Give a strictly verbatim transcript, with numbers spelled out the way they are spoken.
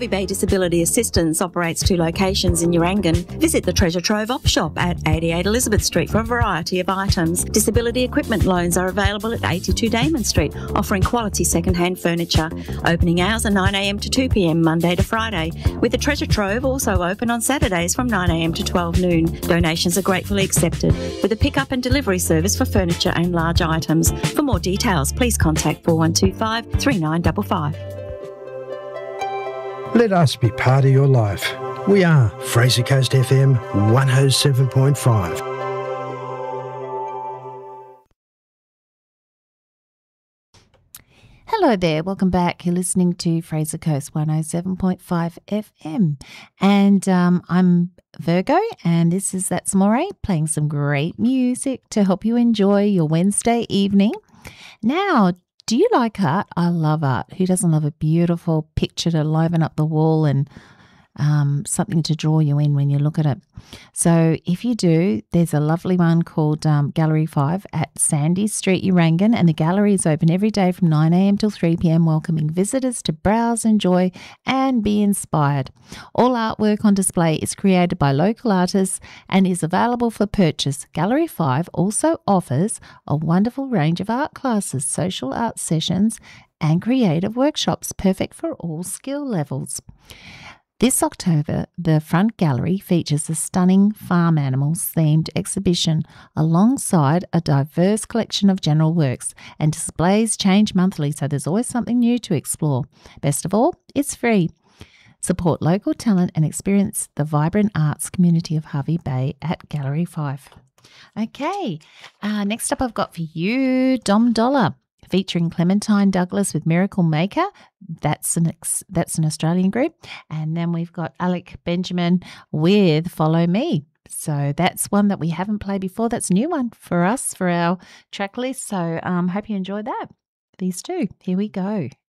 Hervey Bay Disability Assistance operates two locations in Urangan. Visit the Treasure Trove op shop at eighty-eight Elizabeth Street for a variety of items. Disability equipment loans are available at eighty-two Damon Street, offering quality second-hand furniture. Opening hours are nine a m to two p m Monday to Friday, with the Treasure Trove also open on Saturdays from nine a m to twelve noon. Donations are gratefully accepted, with a pick-up and delivery service for furniture and large items. For more details, please contact four one two five, three nine five five. Let us be part of your life. We are Fraser Coast F M one oh seven point five. Hello there, welcome back. You're listening to Fraser Coast one oh seven point five F M. And um, I'm Virgo, and this is That's Moray, playing some great music to help you enjoy your Wednesday evening. Now, do you like art? I love art. Who doesn't love a beautiful picture to liven up the wall and um, something to draw you in when you look at it? So if you do, there's a lovely one called um, Gallery five at Sandy Street, Urangan, and the gallery is open every day from nine a m till three p m, welcoming visitors to browse, enjoy and be inspired. All artwork on display is created by local artists and is available for purchase. Gallery five also offers a wonderful range of art classes, social art sessions and creative workshops, perfect for all skill levels. This October, the front gallery features a stunning farm animals themed exhibition alongside a diverse collection of general works, and displays change monthly, so there's always something new to explore. Best of all, it's free. Support local talent and experience the vibrant arts community of Hervey Bay at Gallery five. Okay, uh, next up I've got for you Dom Dollar, featuring Clementine Douglas with Miracle Maker. That's an ex- that's an Australian group. And then we've got Alec Benjamin with Follow Me. So that's one that we haven't played before. That's a new one for us, for our track list. So um, hope you enjoyed that. These two. Here we go.